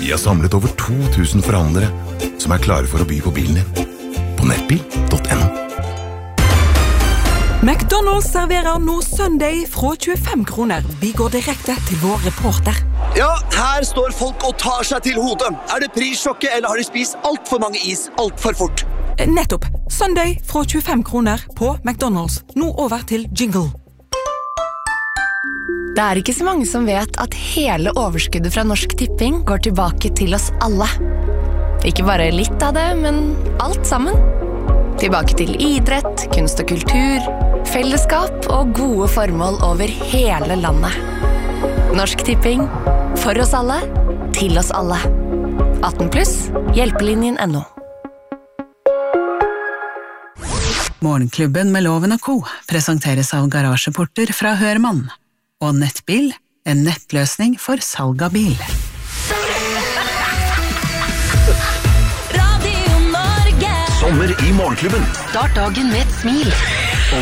Vi har samlet over 2000 forhandlere som klare for å by på bilen din. På nettbil.no. McDonald's serverer nå Sunday fra 25 kroner. Vi går direkte til vår reporter. Ja, her står folk og tar seg til hodet. Det prissjokket, eller har de spist alt for mange is, alt for fort? Nettopp. Sunday fra 25 kroner på McDonald's. Nå over til jingle. Det ikke så mange som vet at hele overskuddet fra Norsk Tipping går tilbake til oss alle. Ikke bare litt av det, men alt sammen. Tilbake til idrett, kunst og kultur, fellesskap og gode formål over hele landet. Norsk Tipping. For oss alle, til oss alle. 18+, hjelpelinjen.no. Morgenklubben med Loven og Co. presenteres av garasjeporter fra Hørmann. Og Nettbil, en nettløsning for salg av bil. Sommer i Morgenklubben. Start dagen med et smil.